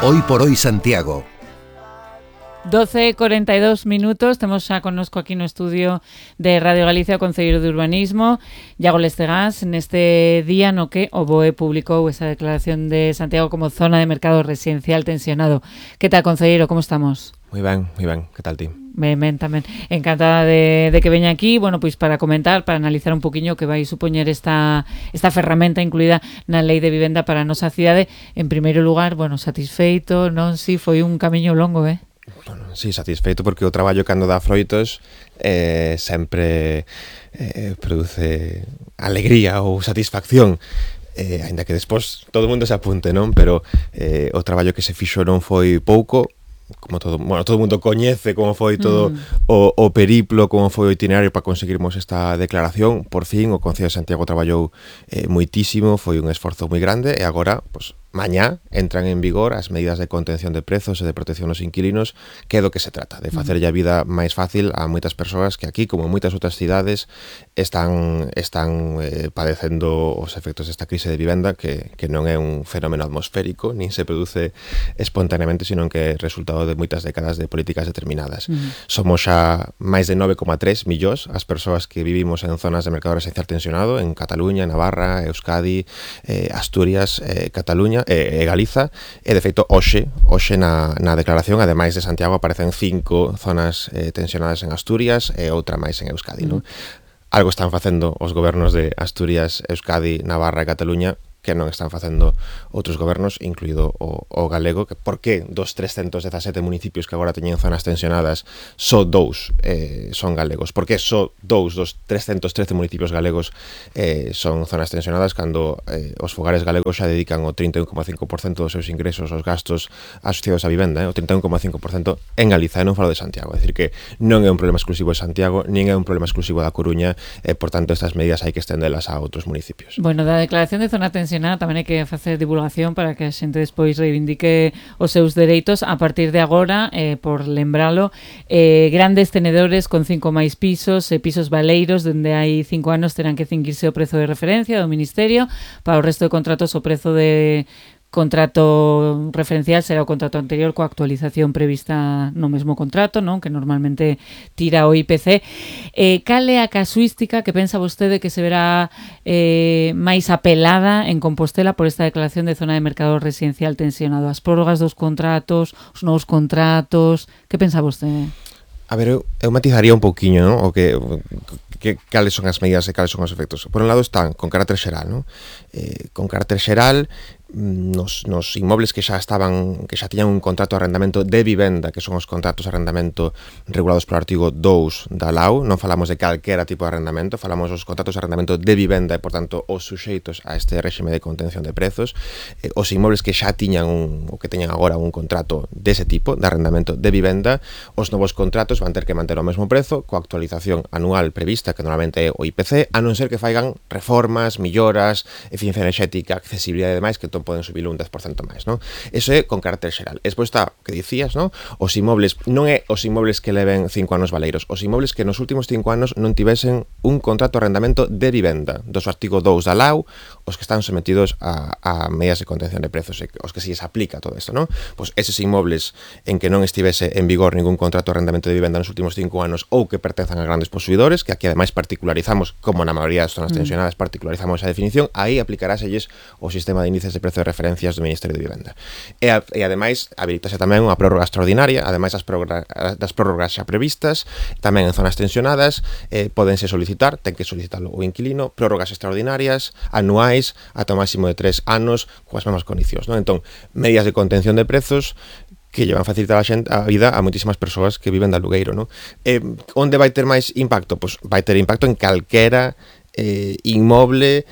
Hoy por hoy Santiago. 12:42 minutos, temos xa connosco aquí no estudio de Radio Galicia o Concelleiro de Urbanismo, Iago Lestegas, neste día no que o BOE publicou esa declaración de Santiago como zona de mercado residencial tensionado. Que tal, Concelleiro, como estamos? Moi ben, que tal ti? Ben, tamén. Encantada de que veña aquí, bueno, pois para comentar, para analizar un poquinho que vai supoñer esta ferramenta incluída na Lei de Vivenda para a nosa cidade. En primeiro lugar, bueno, satisfeito, non? Si, foi un camiño longo, Bueno, sí, satisfeito porque o traballo cando dá froitos sempre produce alegría ou satisfacción, aínda que despois todo o mundo se apunte, non? Pero o traballo que se fixo non foi pouco, como todo o mundo coñece como foi todo o periplo, como foi o itinerario para conseguirmos esta declaración. Por fin o Concello de Santiago traballou moitísimo, foi un esforzo moi grande e agora, pois, mañá entran en vigor as medidas de contención de prezos e de protección aos inquilinos, que é do que se trata, de facerlle a vida máis fácil a moitas persoas que aquí, como en moitas outras cidades, están padecendo os efectos desta crise de vivenda, que non é un fenómeno atmosférico, nin se produce espontaneamente, sino que é resultado de moitas décadas de políticas determinadas. Somos xa máis de 9,3 millóns as persoas que vivimos en zonas de mercado residencial tensionado, en Cataluña, Navarra, Euskadi, Asturias, Cataluña e Galiza, e de feito hoxe na declaración, ademais de Santiago, aparecen 5 zonas tensionadas en Asturias e outra máis en Euskadi, non? Algo están facendo os gobernos de Asturias, Euskadi, Navarra e Cataluña que non están facendo outros gobernos, incluído o galego, que por que dos 317 municipios que agora teñen zonas tensionadas só 2 son galegos? Por que só 2 dos 313 municipios galegos son zonas tensionadas cando os fogares galegos xa dedican o 31,5% dos seus ingresos aos gastos asociados á vivenda, o 31,5% en Galiza, e non falo de Santiago. É dicir, que non é un problema exclusivo de Santiago, nin é un problema exclusivo da Coruña, e por tanto estas medidas hai que estendelas a outros municipios. Bueno, da declaración de zona tensionada tamén hai que facer divulgación para que a xente despois reivindique os seus dereitos. A partir de agora, por lembralo, grandes tenedores con 5 máis pisos e pisos baleiros donde hai 5 anos terán que cinguirse o prezo de referencia do Ministerio. Para o resto de contratos o prezo de contrato referencial será o contrato anterior coa actualización prevista no mesmo contrato, non? Que normalmente tira o IPC. Cal é a casuística que pensa vostede que se verá máis apelada en Compostela por esta declaración de zona de mercado residencial tensionado? As prórrogas dos contratos, os novos contratos, que pensa vostede? A ver, eu matizaría un pouquiño, non? Cales son as medidas e cales son os efectos. Por un lado están con carácter xeral, non? Con carácter xeral, nos inmobles que xa tiñan un contrato de arrendamento de vivenda, que son os contratos de arrendamento regulados polo artigo 2 da LAU, non falamos de calquera tipo de arrendamento, falamos dos contratos de arrendamento de vivenda e, por tanto, os suxeitos a este réxime de contención de prezos. Os inmobles que xa tiñan ou que teñan agora un contrato dese tipo de arrendamento de vivenda, os novos contratos van ter que manter o mesmo prezo coa actualización anual prevista, que normalmente é o IPC, a non ser que faigan reformas, melloras, eficiencia enerxética, accesibilidade e demais, que poden subir un 10% máis, non? Eso é con carácter xeral. Despois está o que dicías, non? Os inmobles, non é os inmobles que leven 5 anos baleiros, os inmobles que nos últimos 5 anos non tivesen un contrato de arrendamento de vivenda, dos artigo 2 da LAU, os que están sometidos a medidas de contención de prezos, os que se aplica todo isto, non? Pois eses inmobles en que non estivese en vigor ningún contrato de arrendamento de vivenda nos últimos 5 anos ou que pertenzan a grandes posuidores, que aquí ademais particularizamos, como na maioría das zonas tensionadas, particularizamos esa definición, aí aplicaráselles o sistema de índices de prezo de referencias do Ministerio de Vivenda. E ademais, habilitase tamén unha prórroga extraordinaria, ademais das prórrogas xa previstas, tamén en zonas tensionadas, podense solicitar, ten que solicitalo o inquilino, prórrogas extraordinarias, anuais, ata o máximo de 3 anos, coas mesmas condicións, non? Entón, medidas de contención de prezos que llevan a facilitar a vida a moitísimas persoas que viven de alugueiro, non? Onde vai ter máis impacto? Pois vai ter impacto en calquera inmoble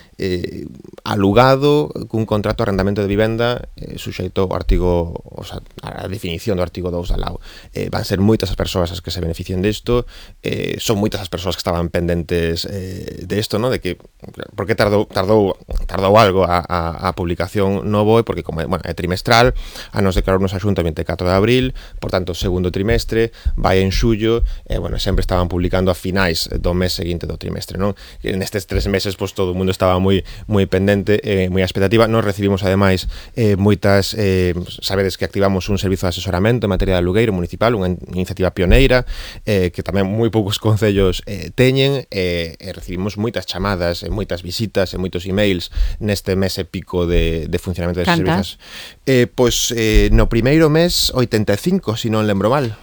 alugado cun contrato de arrendamento de vivenda suxeito ao artigo, o sea, a definición do artigo 2 da LAU. Van ser moitas as persoas as que se beneficien desto, son moitas as persoas que estaban pendentes desto, ¿no? De que por que tardou algo a publicación no BOE, porque como é trimestral, a nos declararnos a Xunta o 24 de abril, por tanto, segundo trimestre, vai en xullo, sempre estaban publicando a finais do mes seguinte do trimestre, non? Nestes 3 meses, todo o mundo estaba moi moi pendente, moi a expectativa. Nos recibimos ademais moitas, sabedes que activamos un servizo de asesoramento en materia de alugueiro municipal, unha iniciativa pioneira, que tamén moi poucos concellos teñen, e recibimos moitas chamadas, moitas visitas e moitos emails neste mes e pico de funcionamento desses servizos. Pois no primeiro mes 85, se non lembro mal.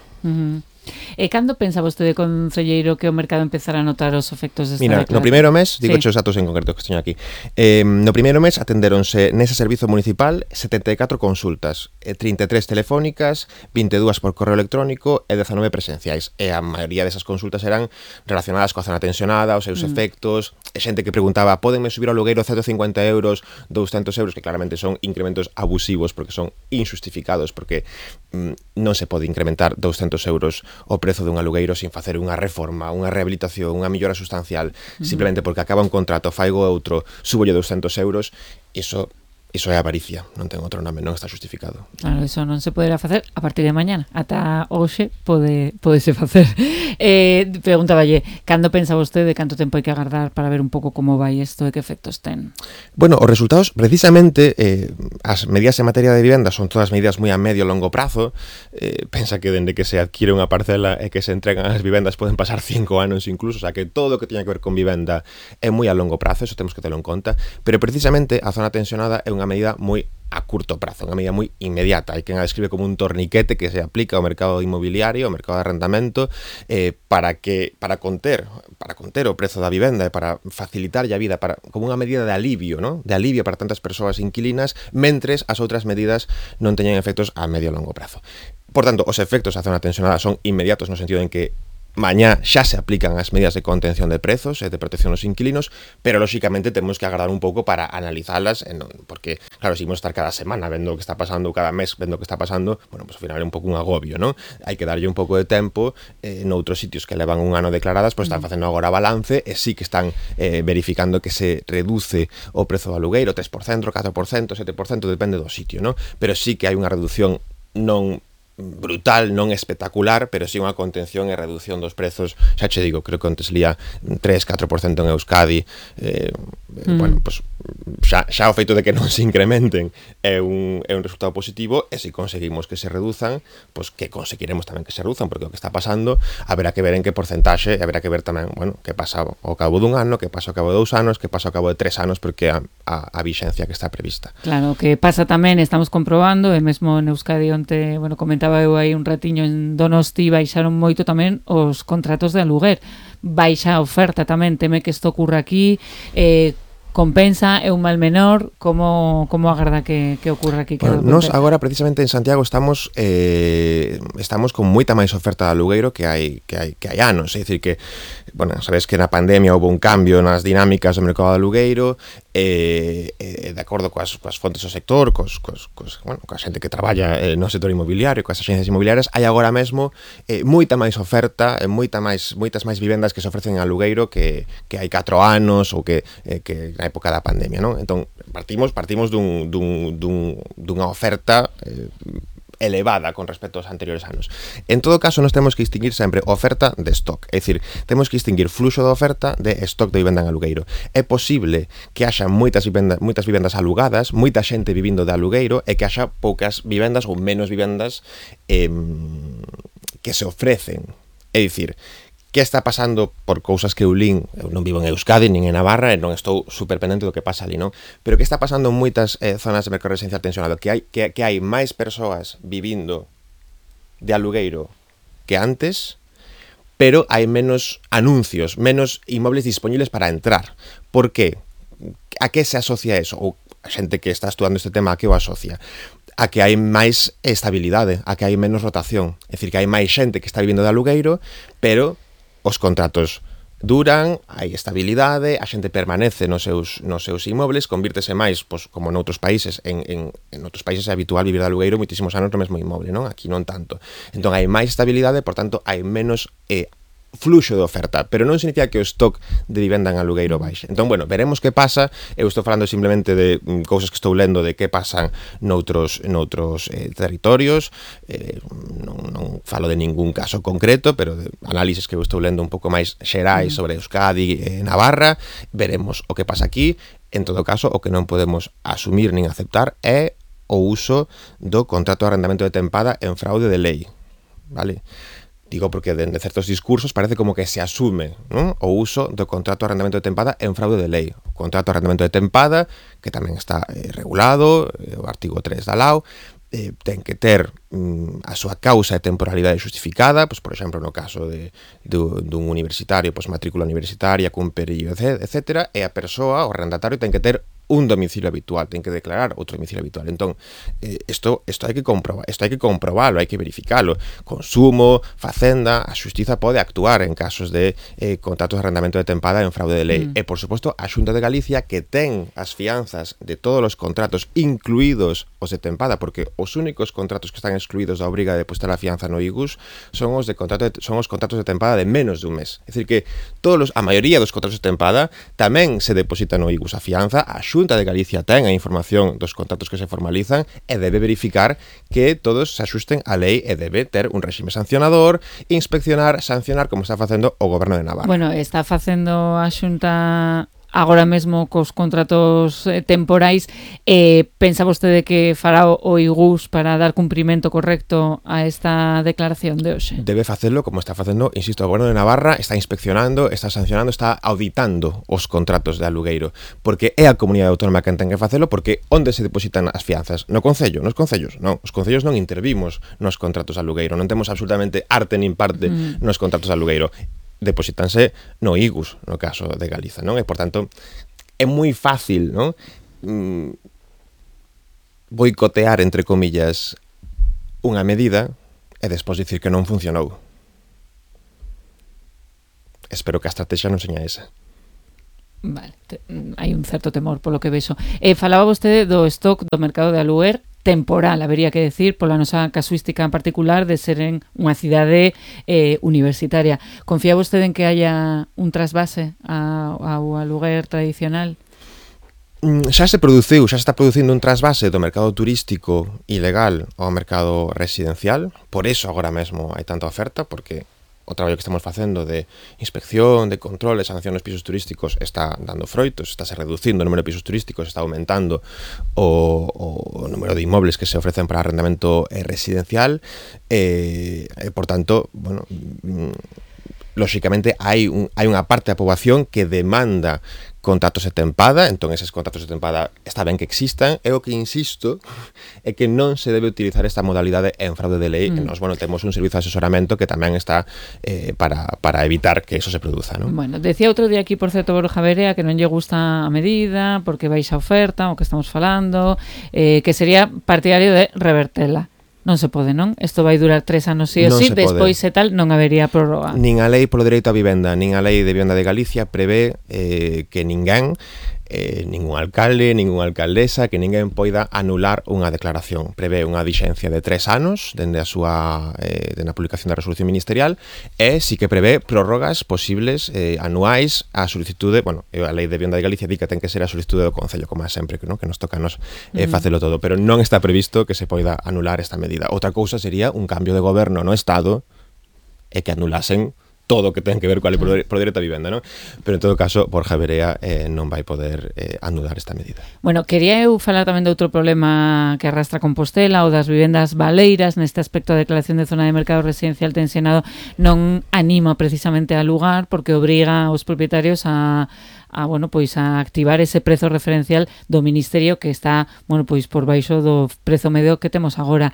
E cando pensa vostede, concelleiro, que o mercado empezará a notar os efectos desta declaración? No primeiro mes, digo os datos en concreto que teño aquí, no primeiro mes atendéronse nese servizo municipal 74 consultas, 33 telefónicas, 22 por correo electrónico e 19 presenciais, e a maioría desas consultas eran relacionadas coa zona tensionada, os seus efectos, e xente que preguntaba, pódenme subir ao alugueiro 150 euros, 200 euros, que claramente son incrementos abusivos porque son injustificados, porque non se pode incrementar 200 euros o prezo dun alugueiro sin facer unha reforma, unha rehabilitación, unha mellora sustancial, simplemente porque acaba un contrato, faigo outro, subolle 200 euros, iso é avaricia, non ten outro nome, non está justificado. Claro, iso non se poderá facer a partir de mañana, ata hoxe podese facer. Preguntaballe, cando pensa vostede, canto tempo hai que agardar para ver un pouco como vai isto e que efectos ten? Bueno, os resultados, precisamente, as medidas en materia de vivenda son todas medidas moi a medio e longo prazo. Pensa que dende que se adquire unha parcela e que se entregan as vivendas poden pasar 5 anos incluso, o sea que todo o que teña que ver con vivenda é moi a longo prazo, eso temos que terlo en conta, pero precisamente a zona tensionada é unha medida moi a curto prazo, unha medida moi inmediata. Hai quen a describe como un torniquete que se aplica ao mercado inmobiliario, ao mercado de arrendamento, para conter o prezo da vivenda e para facilitarlle a vida, como unha medida de alivio, ¿no? De alivio para tantas persoas inquilinas, mentres as outras medidas non teñen efectos a medio e longo prazo. Por tanto, os efectos da zona tensionada son inmediatos no sentido en que mañá xa se aplican as medidas de contención de prezos e de protección aos inquilinos, pero lóxicamente temos que agardar un pouco para analizalas, porque, claro, se imos estar cada semana vendo o que está pasando, cada mes vendo o que está pasando, bueno, pues ao final é un pouco un agobio, non? Hai que darlle un pouco de tempo, noutros sitios que levan un ano declaradas, pues están facendo agora balance e sí que están verificando que se reduce o prezo do alugueiro, 3%, 4%, 7%, depende do sitio, non? Pero sí que hai unha reducción non brutal, non espectacular, pero sí unha contención e reducción dos prezos. Xa che digo, creo que antes lía 3-4% en Euskadi. Bueno, pues xa o feito de que non se incrementen é un resultado positivo, e se conseguimos que se reduzan, pues que conseguiremos tamén que se reduzan, porque o que está pasando haberá que ver en que porcentaxe, e haberá que ver tamén, bueno, que pasa ao cabo dun ano, que pasa ao cabo de 2 anos, que pasa ao cabo de 3 anos, porque a vixencia que está prevista. Claro, que pasa tamén, estamos comprobando, e mesmo en Euskadi onte, bueno, comentaba eu aí un ratiño, en Donosti baixaron moito tamén os contratos de aluguer, baixa a oferta tamén, teme que isto ocurra aquí, compensa, é un mal menor, como agarda que ocurra aquí? Bueno, nos agora precisamente en Santiago estamos con moita máis oferta de alugueiro que hai anos, é dicir que, bueno, sabes que na pandemia houve un cambio nas dinámicas do mercado de alugueiro, de acordo coas fontes do sector, coa xente que traballa no sector inmobiliario, coas axencias inmobiliarias, hai agora mesmo moita máis oferta, moitas máis vivendas que se ofrecen en alugueiro que hai 4 anos ou que na época da pandemia, non? Entón, partimos dunha oferta elevada con respecto aos anteriores anos. En todo caso, nos temos que distinguir sempre oferta de stock, é dicir, temos que distinguir fluxo de oferta de stock de vivenda en alugueiro. É posible que haxa moitas vivendas alugadas, moita xente vivindo de alugueiro, e que haxa poucas vivendas ou menos vivendas que se ofrecen. É dicir, que está pasando por cousas que eu non vivo en Euskadi nin en Navarra e non estou super pendente do que pasa ali, non? Pero que está pasando en moitas zonas de mercado residencial tensionado, que hai máis persoas vivindo de alugueiro que antes, pero hai menos anuncios, menos inmobles disponibles para entrar. Por qué? A que se asocia eso? Ou a xente que está estudando este tema, a que o asocia? A que hai máis estabilidade, a que hai menos rotación. É dicir, que hai máis xente que está vivindo de alugueiro, pero os contratos duran, hai estabilidade, a xente permanece nos seus inmobles, convírtese máis, pois, como noutros países, en outros países é habitual vivir de alugueiro moitísimos anos no mesmo inmoble, non? Aquí non tanto. Entón hai máis estabilidade, por tanto hai menos fluxo de oferta, pero non significa que o stock de vivenda en alugueiro baixe. Entón, bueno, veremos que pasa. Eu estou falando simplemente de cousas que estou lendo de que pasan noutros territorios, non falo de ningún caso concreto, pero de análises que eu estou lendo un pouco máis xerais sobre Euskadi e Navarra. Veremos o que pasa aquí. En todo caso, o que non podemos asumir nin aceptar é o uso do contrato de arrendamento de tempada en fraude de lei, vale? Digo porque de certos discursos parece como que se asume, non? O uso do contrato de arrendamento de tempada en fraude de lei. O contrato de arrendamento de tempada, que tamén está regulado, o artigo 3 da LAO, ten que ter a súa causa de temporalidade justificada, pois, por exemplo, no caso dun universitario, pois matrícula universitaria, cun período, etc., e a persoa, o arrendatario, ten que ter un domicilio habitual, ten que declarar outro domicilio habitual. Entón, isto hai que comprobalo, hai que verificalo. Consumo, Facenda, a Xustiza pode actuar en casos de contratos de arrendamento de tempada en fraude de lei. E, por suposto, a Xunta de Galicia, que ten as fianzas de todos os contratos, incluídos os de tempada, porque os únicos contratos que están excluídos da obriga de depositar a fianza no IGUS son os contratos de tempada de menos de un mes. É dicir, que a maioría dos contratos de tempada tamén se deposita no IGUS a fianza. A Xunta de Galicia ten a información dos contratos que se formalizan e debe verificar que todos se axusten á lei e debe ter un réxime sancionador, inspeccionar, sancionar, como está facendo o Goberno de Navarra. Bueno, está facendo a Xunta agora mesmo cos contratos temporais. Pensa vostede que fará o IGUS para dar cumprimento correcto a esta declaración de hoxe? Debe facelo como está facendo, insisto, o Goberno de Navarra. Está inspeccionando, está sancionando, está auditando os contratos de alugueiro, porque é a comunidade autónoma que ten que facelo, porque onde se depositan as fianzas? No Concello? Nos Concellos? Non, os Concellos non intervimos nos contratos de alugueiro, non temos absolutamente arte nin parte nos contratos de alugueiro. Depositanse no IGUS, no caso de Galiza, non? E, por tanto, é moi fácil, non? Boicotear, entre comillas, unha medida e despois dicir que non funcionou. Espero que a estrategia non seña esa. Vale, hai un certo temor polo que vexo. Falaba vostede do stock do mercado de aluguer temporal, habería que decir, pola nosa casuística en particular de ser en unha cidade universitaria. Confía vostede en que haya un trasvase ao aluguer tradicional? Xa se está producindo un trasvase do mercado turístico ilegal ao mercado residencial. Por eso agora mesmo hai tanta oferta, porque o traballo que estamos facendo de inspección, de control, de sanción nos pisos turísticos está dando froitos, está se reducindo o número de pisos turísticos, está aumentando o número de inmobles que se ofrecen para arrendamento residencial, e por tanto, bueno, lóxicamente hai unha parte da poboación que demanda contratos de tempada. Entón eses contratos de tempada está ben que existan, e o que insisto é que non se debe utilizar esta modalidade en fraude de lei. E nós, bueno, temos un servizo de asesoramento que tamén está para evitar que eso se produza, non? Bueno, decía outro día aquí, por certo, Borja Verea, que non lle gusta a medida porque baixa a oferta, o que estamos falando, que sería partidario de revertela. Non se pode, non? Isto vai durar 3 anos sí ou sí, despois e tal non habería prórroga. Nin a lei polo dereito á vivenda, nin a lei de vivenda de Galicia prevé que ninguén, ningún alcalde, ninguna alcaldesa, que ninguén poida anular unha declaración. Prevé unha vixencia de 3 anos dende a súa dende a publicación da resolución ministerial, e si que prevé prórrogas posibles anuais a solicitude, bueno, a lei de vivenda de Galicia di que ten que ser a solicitude do Concello, como sempre, que nos toca a nos facelo todo, pero non está previsto que se poida anular esta medida. Outra cousa sería un cambio de goberno no Estado e que anulasen todo o que ten que ver coa lei por dereito á vivenda, non? Pero en todo caso, Borja Verea non vai poder anular esta medida. Bueno, quería eu falar tamén de outro problema que arrastra Compostela, o das vivendas baleiras. Neste aspecto, a declaración de zona de mercado residencial tensionado non anima precisamente a alugar, porque obriga aos propietarios a activar ese prezo referencial do Ministerio, que está, bueno, pois por baixo do prezo medio que temos agora.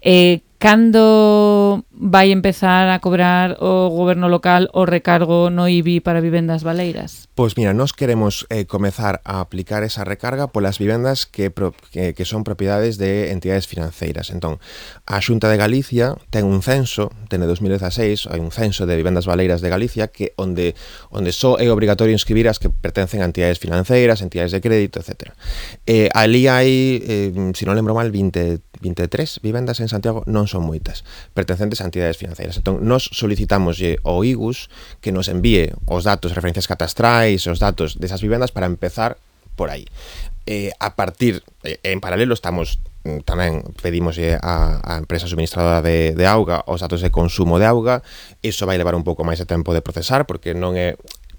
Cando vai empezar a cobrar o goberno local o recargo no IBI para vivendas baleiras? Pois mira, nós queremos comezar a aplicar esa recarga polas vivendas que son propiedades de entidades financeiras. Entón, a Xunta de Galicia ten un censo, dende 2016, hai un censo de vivendas baleiras de Galicia que onde só é obrigatorio inscribir as que pertencen a entidades financeiras, entidades de crédito, etc. Ali hai, se non lembro mal, 23 vivendas en Santiago, non son moitas, pertencentes a entidades financeiras. Entón, nos solicitamoslle ao IGUS que nos envíe os datos, referencias catastrais, os datos desas vivendas para empezar por aí. A partir, en paralelo, estamos tamén pedimoslle a empresa suministradora de auga os datos de consumo de auga. Iso vai levar un pouco máis de tempo de procesar, porque non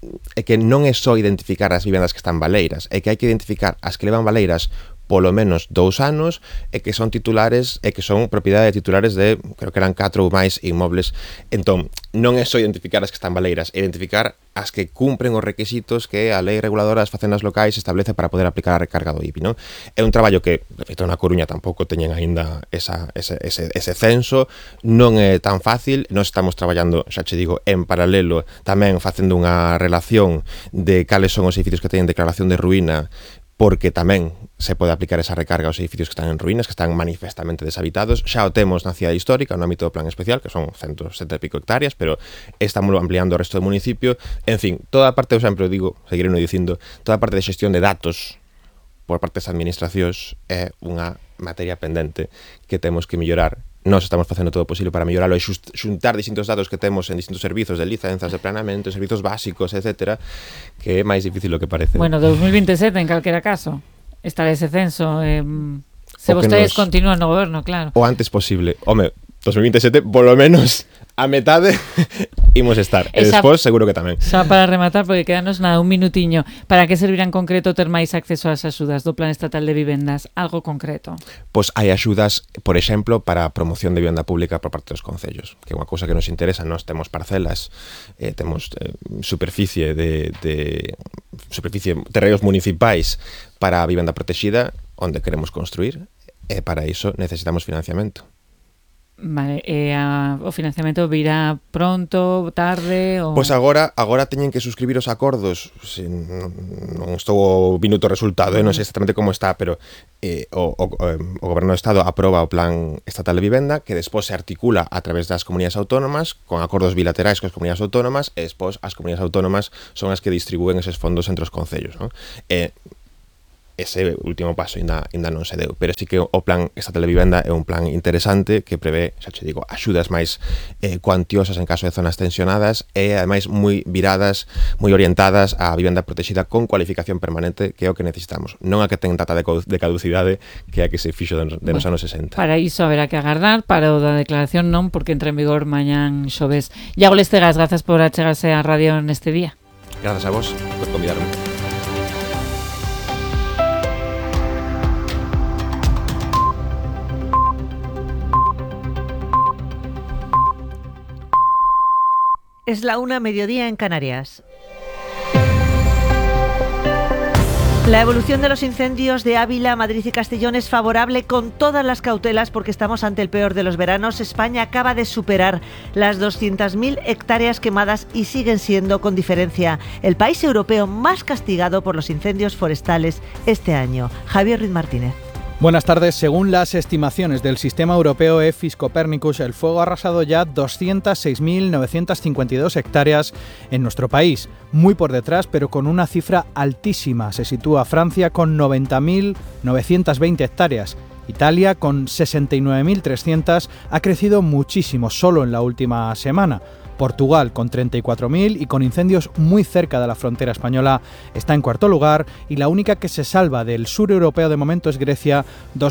que non é só identificar as vivendas que están baleiras, é que hai que identificar as que levan baleiras polo menos 2 anos e que son titulares e que son propiedade de titulares de, creo que eran 4 ou máis inmobles. Entón, non é só identificar as que están baleiras, é identificar as que cumpren os requisitos que a lei reguladora das facendas locais establece para poder aplicar a recarga do IBI, non? É un traballo que, de feito, na Coruña tampouco teñen aínda ese censo, non é tan fácil. Nós estamos traballando, xa che digo, en paralelo, tamén facendo unha relación de cales son os edificios que teñen declaración de ruína, porque tamén se pode aplicar esa recarga aos edificios que están en ruínas, que están manifestamente deshabitados. Xa o temos na cidade histórica, no ámbito do plan especial, que son 170 e pico hectáreas, pero estamos ampliando o resto do municipio. En fin, toda a parte, eu sempre digo, seguirei dicindo, toda a parte de xestión de datos por parte das administracións é unha materia pendente que temos que mellorar. Nós estamos facendo todo o posible para melloralo e xuntar distintos datos que temos en distintos servizos de licenzas, de planeamento, servizos básicos, etcétera, que é máis difícil do que parece. Bueno, 2027, en calquera caso, estará ese censo. Se vostedes continúan no goberno, claro. O antes posible. Home, 2027, polo menos a metade imos estar. E despois seguro que tamén. Xa para rematar, porque quedanos nada, un minutiño. Para que servirá en concreto ter máis acceso ás axudas do Plan Estatal de Vivendas? Algo concreto? Pois hai axudas, por exemplo, para a promoción de vivenda pública por parte dos concellos, que é unha cousa que nos interesa. Nós temos parcelas, temos superficie terreos municipais para a vivenda protegida onde queremos construir, e para iso necesitamos financiamento. Vale, o financiamento virá pronto, tarde? Ou... Pois agora teñen que suscribir os acordos. Non estou vindo o resultado, non sei exactamente como está, pero o Goberno do Estado aproba o Plan Estatal de Vivenda, que despois se articula a través das comunidades autónomas, con acordos bilaterais coas comunidades autónomas, e despois as comunidades autónomas son as que distribúen eses fondos entre os concellos, non? Ese último paso ainda non se deu, pero sí que o Plan Estatal de Vivenda é un plan interesante que prevé, xa che digo, axudas máis cuantiosas en caso de zonas tensionadas e ademais moi viradas, moi orientadas á vivenda protegida con cualificación permanente, que é o que necesitamos, non a que ten data de caducidade, que é a que se fixo de nos anos 60. Para iso haberá que agardar, para o da declaración non, porque entra en vigor mañán xoves. Iago Lestegas, grazas por achegarse á radio neste día. Grazas a vos por convidarme. Es la 1:00 mediodía en Canarias. La evolución de los incendios de Ávila, Madrid y Castellón es favorable con todas las cautelas porque estamos ante el peor de los veranos. España acaba de superar las 200.000 hectáreas quemadas y siguen siendo, con diferencia, el país europeo más castigado por los incendios forestales este año. Javier Ruiz Martínez. Buenas tardes. Según las estimaciones del sistema europeo EFIS Copernicus, el fuego ha arrasado ya 206.952 hectáreas en nuestro país. Muy por detrás, pero con una cifra altísima. Se sitúa Francia con 90.920 hectáreas. Italia, con 69.300, ha crecido muchísimo solo en la última semana. Portugal, con 34.000 y con incendios muy cerca de la frontera española, está en cuarto lugar, y la única que se salva del sur europeo de momento es Grecia,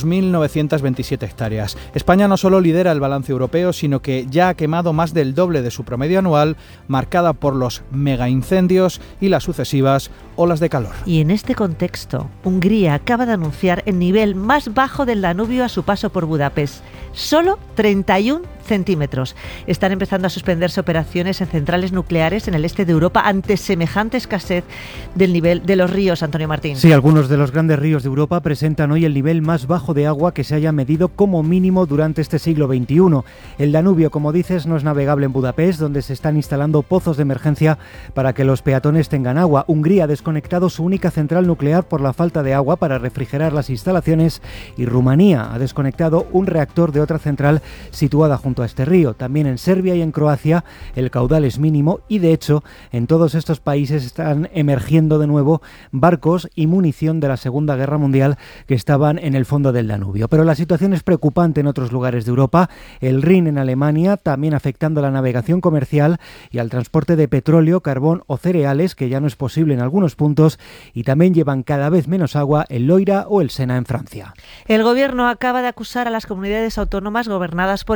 2.927 hectáreas. España no solo lidera el balance europeo, sino que ya ha quemado más del doble de su promedio anual, marcada por los megaincendios y las sucesivas olas de calor. Y en este contexto, Hungría acaba de anunciar el nivel más bajo del Danubio a su paso por Budapest, solo 31 centímetros. Están empezando a suspenderse operaciones en centrales nucleares en el este de Europa ante semejante escasez del nivel de los ríos, Antonio Martín. Sí, algunos de los grandes ríos de Europa presentan hoy el nivel más bajo de agua que se haya medido como mínimo durante este siglo XXI. El Danubio, como dices, no es navegable en Budapest, donde se están instalando pozos de emergencia para que los peatones tengan agua. Hungría ha desconectado su única central nuclear por la falta de agua para refrigerar las instalaciones, y Rumanía ha desconectado un reactor de otra central situada junto a este río. También en Serbia y en Croacia el caudal es mínimo, y de hecho en todos estos países están emergiendo de nuevo barcos y munición de la Segunda Guerra Mundial que estaban en el fondo del Danubio. Pero la situación es preocupante en otros lugares de Europa. El Rin en Alemania, también afectando a la navegación comercial y al transporte de petróleo, carbón o cereales, que ya no es posible en algunos puntos, y también llevan cada vez menos agua el Loira o el Sena en Francia. El gobierno acaba de acusar a las comunidades autónomas gobernadas por el Partido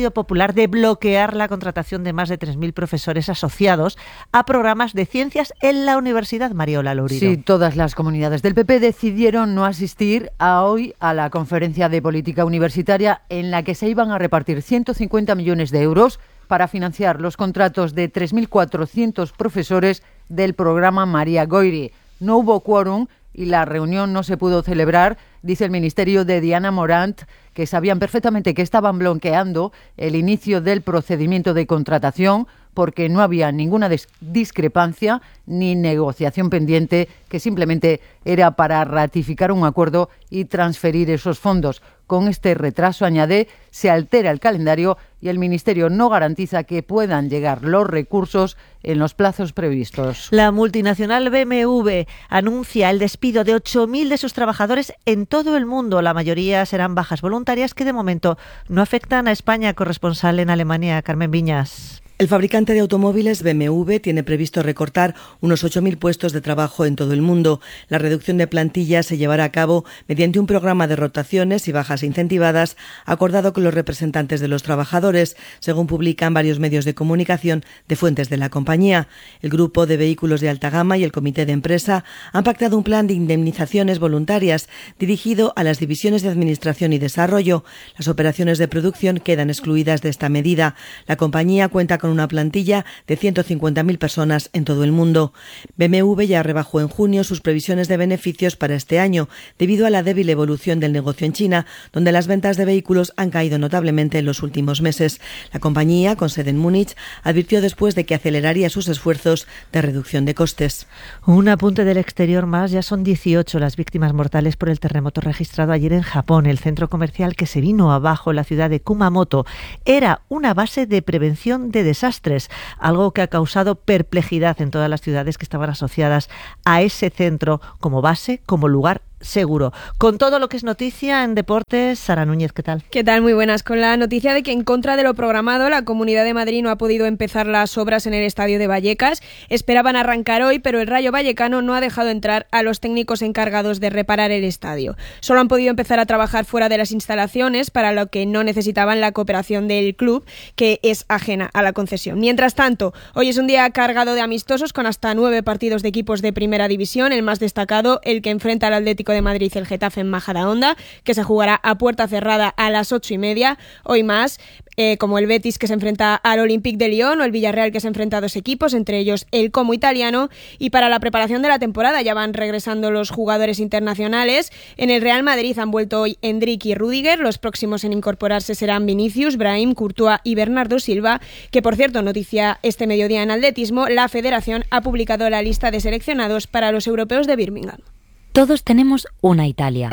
Partido Popular de bloquear la contratación de más de 3.000 profesores asociados a programas de ciencias en la Universidad Mariola Lourido. Sí, todas las comunidades del PP decidieron no asistir hoy a la conferencia de política universitaria en la que se iban a repartir 150 millones de euros para financiar los contratos de 3.400 profesores del programa María Goyri. No hubo quórum y la reunión no se pudo celebrar, dice el Ministerio de Diana Morant, que sabían perfectamente que estaban bloqueando el inicio del procedimiento de contratación porque no había ninguna discrepancia ni negociación pendiente, que simplemente era para ratificar un acuerdo y transferir esos fondos. Con este retraso, añade, se altera el calendario y el Ministerio no garantiza que puedan llegar los recursos en los plazos previstos. La multinacional BMW anuncia el despido de 8.000 de sus trabajadores en todo el mundo. La mayoría serán bajas voluntarias que de momento no afectan a España. Corresponsal en Alemania, Carmen Viñas. El fabricante de automóviles BMW tiene previsto recortar unos 8.000 puestos de trabajo en todo el mundo. La reducción de plantilla se llevará a cabo mediante un programa de rotaciones y bajas incentivadas acordado con los representantes de los trabajadores, según publican varios medios de comunicación de fuentes de la compañía. El grupo de vehículos de alta gama y el comité de empresa han pactado un plan de indemnizaciones voluntarias dirigido a las divisiones de administración y desarrollo. Las operaciones de producción quedan excluidas de esta medida. La compañía cuenta con una plantilla de 150.000 personas en todo el mundo. BMW ya rebajó en junio sus previsiones de beneficios para este año, debido a la débil evolución del negocio en China, donde las ventas de vehículos han caído notablemente en los últimos meses. La compañía, con sede en Múnich, advirtió después de que aceleraría sus esfuerzos de reducción de costes. Un apunte del exterior más, ya son 18 las víctimas mortales por el terremoto registrado ayer en Japón. El centro comercial que se vino abajo en la ciudad de Kumamoto era una base de prevención de desastres, algo que ha causado perplejidad en todas las ciudades que estaban asociadas a ese centro como base, como lugar seguro. Con todo lo que es noticia en deportes, Sara Núñez, ¿qué tal? ¿Qué tal? Muy buenas. Con la noticia de que en contra de lo programado, la Comunidad de Madrid no ha podido empezar las obras en el estadio de Vallecas. Esperaban arrancar hoy, pero el Rayo Vallecano no ha dejado entrar a los técnicos encargados de reparar el estadio. Solo han podido empezar a trabajar fuera de las instalaciones, para lo que no necesitaban la cooperación del club, que es ajena a la concesión. Mientras tanto, hoy es un día cargado de amistosos con hasta 9 partidos de equipos de primera división. El más destacado, el que enfrenta al Atlético de Madrid, el Getafe en Majadahonda, que se jugará a puerta cerrada a las 8:30. Hoy más, como el Betis, que se enfrenta al Olympique de Lyon, o el Villarreal, que se enfrenta a 2 equipos, entre ellos el Como italiano. Y para la preparación de la temporada ya van regresando los jugadores internacionales. En el Real Madrid han vuelto hoy Endrick y Rüdiger. Los próximos en incorporarse serán Vinicius, Brahim, Courtois y Bernardo Silva, que por cierto, noticia este mediodía en atletismo, la Federación ha publicado la lista de seleccionados para los europeos de Birmingham. Todos tenemos una Italia,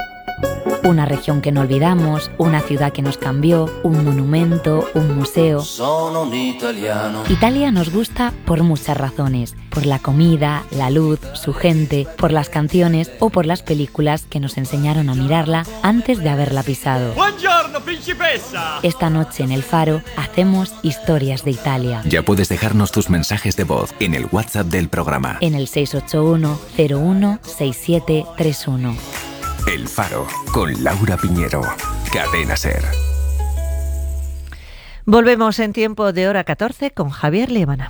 una región que no olvidamos, una ciudad que nos cambió, un monumento, un museo. Sono un italiano. Italia nos gusta por muchas razones, por la comida, la luz, su gente, por las canciones o por las películas que nos enseñaron a mirarla antes de haberla pisado. Buongiorno, principessa. Esta noche en El Faro hacemos historias de Italia. Ya puedes dejarnos tus mensajes de voz en el WhatsApp del programa. En el 681 01 6731. El Faro, con Laura Piñero. Cadena SER. Volvemos en tiempo de hora 14 con Javier Liebana.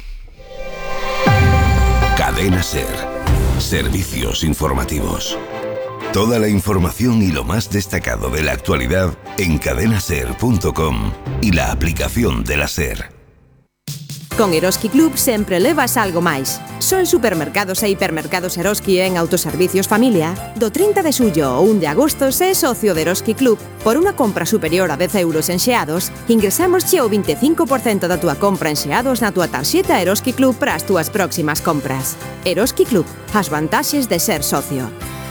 Cadena SER. Servicios informativos. Toda la información y lo más destacado de la actualidad en cadenaser.com y la aplicación de la SER. Con Eroski Club sempre levas algo máis. Son supermercados e hipermercados Eroski en Autoservicios Familia. Do 30 de xullo ao 1 de agosto, se é socio de Eroski Club, por unha compra superior a 10 euros en xeados, ingresámosche o 25% da túa compra en xeados na túa tarxeta Eroski Club para as túas próximas compras. Eroski Club, as vantaxes de ser socio.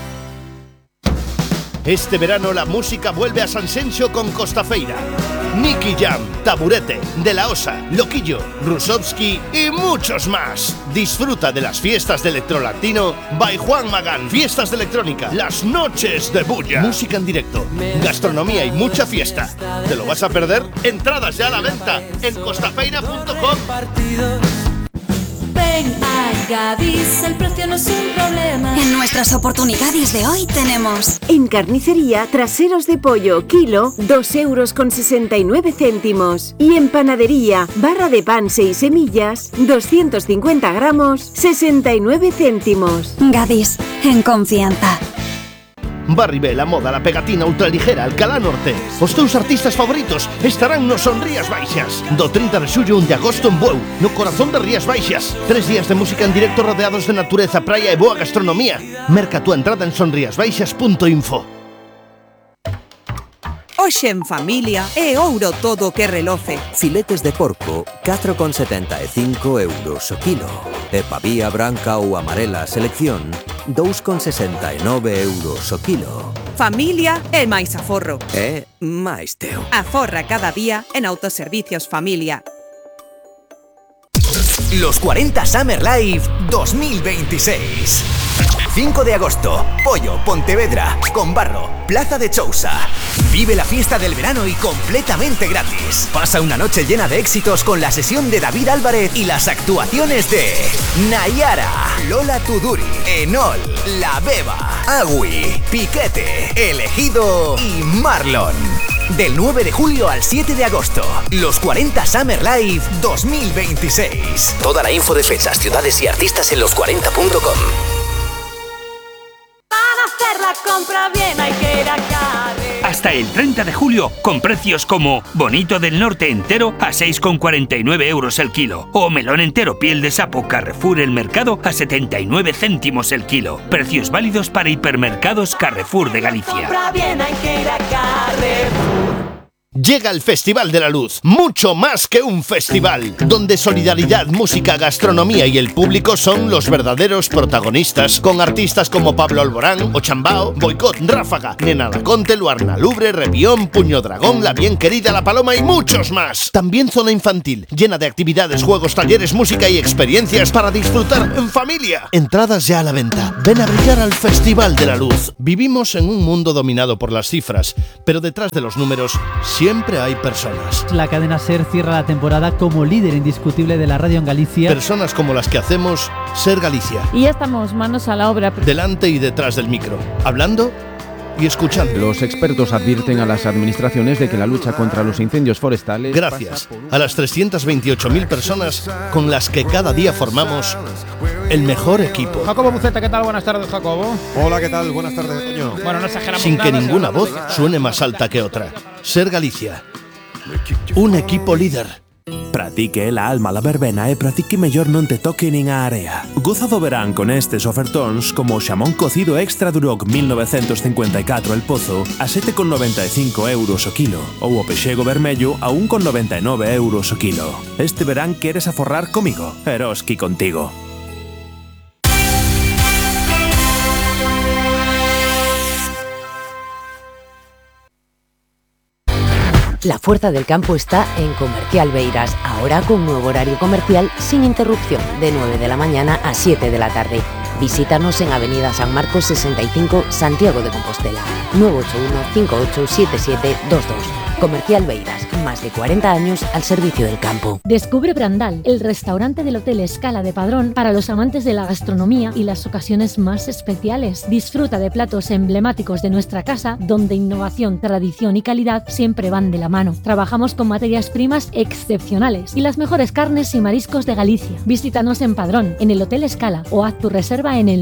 Este verano la música vuelve a Sanxenxo con Costafeira. Nicky Jam, Taburete, De La Osa, Loquillo, Rusovsky y muchos más. Disfruta de las fiestas de Electrolatino by Juan Magán. Fiestas de electrónica, las noches de bulla. Música en directo, gastronomía y mucha fiesta. ¿Te lo vas a perder? Entradas ya a la venta en costafeira.com. Ven a Gadis, el precio no es un problema. En nuestras oportunidades de hoy tenemos... En carnicería, traseros de pollo, kilo, 2,69 €. Y en panadería, barra de pan 6 semillas, 250 gramos, 69 céntimos. Gadis, en confianza. Barri B, la moda, la pegatina ultraligera, Alcalá Norte. Os teus artistas favoritos estarán no Son Rías Baixas. Do 30 de xullo 1 de agosto en Bueu, no corazón de Rías Baixas. 3 días de música en directo rodeados de natureza, praia e boa gastronomía. Merca túa entrada en sonriasbaixas.info. Hoxe en familia é ouro todo o que reloce. Filetes de porco, 4,75 € o kilo. E pavía branca ou amarela selección, 2,69 € o kilo. Familia é máis aforro. É máis teu. Aforra cada día en Autoservicios Familia. Los 40 Summer Live 2026. 5 de agosto, Pollo, Pontevedra, Combarro, Plaza de Chousa. Vive la fiesta del verano y completamente gratis. Pasa una noche llena de éxitos con la sesión de David Álvarez y las actuaciones de Nayara, Lola Tuduri, Enol, La Beba, Agui, Piquete, Elegido y Marlon. Del 9 de julio al 7 de agosto, los 40 Summer Live 2026. Toda la info de fechas, ciudades y artistas en los40.com. Para hacer la compra bien hay que ir a Carrefour. Hasta el 30 de julio, con precios como bonito del norte entero a 6,49 € el kilo. O melón entero piel de sapo Carrefour El Mercado a 79 céntimos el kilo. Precios válidos para hipermercados Carrefour de Galicia. Compra bien hay que ir a Carrefour. Llega el Festival de la Luz, mucho más que un festival, donde solidaridad, música, gastronomía y el público son los verdaderos protagonistas, con artistas como Pablo Alborán, Ochambao, Boicot, Ráfaga, Nena Laconte, Luarna Lubre, Revión, Puño Dragón, La Bien Querida, La Paloma y muchos más. También zona infantil, llena de actividades, juegos, talleres, música y experiencias para disfrutar en familia. Entradas ya a la venta. Ven a brillar al Festival de la Luz. Vivimos en un mundo dominado por las cifras, pero detrás de los números siempre hay personas. La cadena SER cierra la temporada como líder indiscutible de la radio en Galicia. Personas como las que hacemos Ser Galicia. Y ya estamos manos a la obra. Delante y detrás del micro, hablando y escuchando. Los expertos advierten a las administraciones de que la lucha contra los incendios forestales... Gracias a las 328.000 personas con las que cada día formamos el mejor equipo. Jacobo Buceta, ¿qué tal? Buenas tardes, Jacobo. Hola, ¿qué tal? Buenas tardes, Toño. Bueno, no exageramos Sin que nada, ninguna voz suene más alta que otra. Ser Galicia. Un equipo líder. Pratique la alma la verbena e pratique mellor non te toque nin a area. Goza do verán con estes ofertóns como o xamón cocido Extra Duroc 1954 El Pozo a 7,95 € o kilo ou o pexego vermello a 1,99 € o kilo. Este verán queres aforrar comigo, Eroski contigo. La fuerza del campo está en Comercial Beiras, ahora con nuevo horario comercial sin interrupción, de 9 de la mañana a 7 de la tarde. Visítanos en Avenida San Marcos 65, Santiago de Compostela, 981-587722. Comercial Beiras, más de 40 años al servicio del campo. Descubre Brandal, el restaurante del Hotel Escala de Padrón para los amantes de la gastronomía y las ocasiones más especiales. Disfruta de platos emblemáticos de nuestra casa, donde innovación, tradición y calidad siempre van de la mano. Trabajamos con materias primas excepcionales y las mejores carnes y mariscos de Galicia. Visítanos en Padrón, en el Hotel Escala, o haz tu reserva en el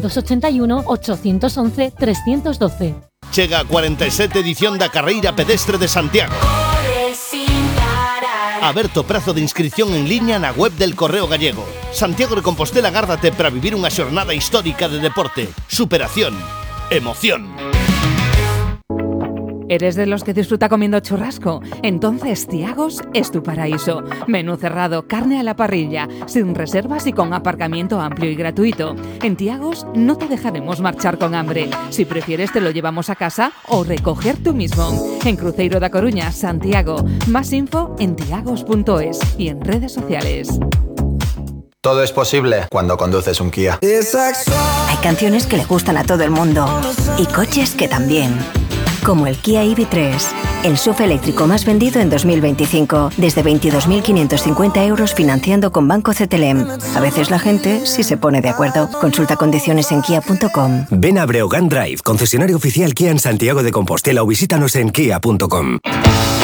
981-811-312. Chega a 47 edición da Carreira Pedestre de Santiago. Aberto prazo de inscripción en liña na web del Correo Gallego. Santiago de Compostela, gárdate para vivir unha xornada histórica de deporte, superación, emoción. ¿Eres de los que disfruta comiendo churrasco? Entonces Tiagos es tu paraíso. Menú cerrado, carne a la parrilla, sin reservas y con aparcamiento amplio y gratuito. En Tiagos no te dejaremos marchar con hambre. Si prefieres te lo llevamos a casa o recoger tú mismo. En Cruzeiro da Coruña, Santiago. Más info en tiagos.es y en redes sociales. Todo es posible cuando conduces un Kia. Hay canciones que le gustan a todo el mundo y coches que también. Como el Kia EV3, el SUV eléctrico más vendido en 2025, desde 22.550 euros financiando con Banco CTLM. A veces la gente sí se pone de acuerdo. Consulta condiciones en kia.com. Ven a Breogán Drive, concesionario oficial Kia en Santiago de Compostela, o visítanos en kia.com.